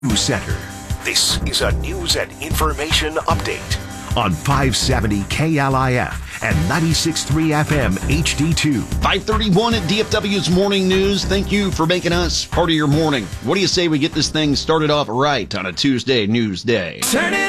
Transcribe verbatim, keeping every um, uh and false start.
News Center. This is a news and information update on five seventy K L I F and ninety-six point three F M H D two. five thirty-one at D F W's Morning News. Thank you for making us part of your morning. What do you say we get this thing started off right on a Tuesday news day? Turn it